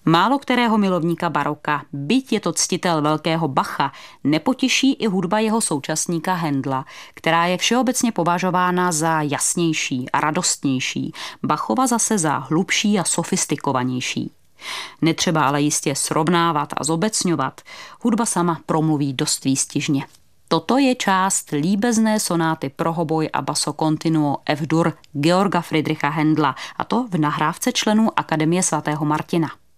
Málo kterého milovníka baroka, byť je to ctitel velkého Bacha, nepotěší i hudba jeho současníka Händla, která je všeobecně považována za jasnější a radostnější, Bachova zase za hlubší a sofistikovanější. Netřeba ale jistě srovnávat a zobecňovat, hudba sama promluví dost výstižně. Toto je část líbezné sonáty pro hoboj a basso continuo F-dur Georga Friedricha Händla, a to v nahrávce členů Akademie svatého Martina.